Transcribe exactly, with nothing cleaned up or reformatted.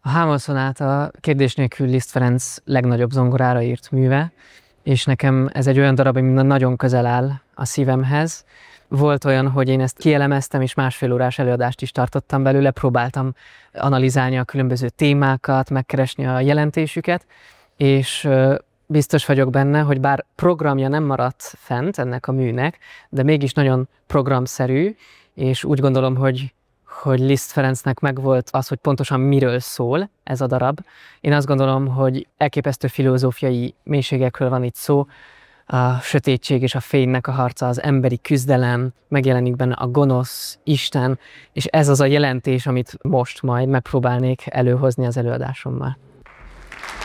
A Hámol-szonáta kérdés nélkül Liszt Ferenc legnagyobb zongorára írt műve, és nekem ez egy olyan darab, ami nagyon közel áll a szívemhez. Volt olyan, hogy én ezt kielemeztem, és másfél órás előadást is tartottam belőle, próbáltam analizálni a különböző témákat, megkeresni a jelentésüket, és biztos vagyok benne, hogy bár programja nem maradt fent ennek a műnek, de mégis nagyon programszerű, és úgy gondolom, hogy hogy Liszt Ferencnek megvolt az, hogy pontosan miről szól ez a darab. Én azt gondolom, hogy elképesztő filozófiai mélységekről van itt szó. A sötétség és a fénynek a harca, az emberi küzdelem, megjelenik benne a gonosz, Isten, és ez az a jelentés, amit most majd megpróbálnék előhozni az előadásommal.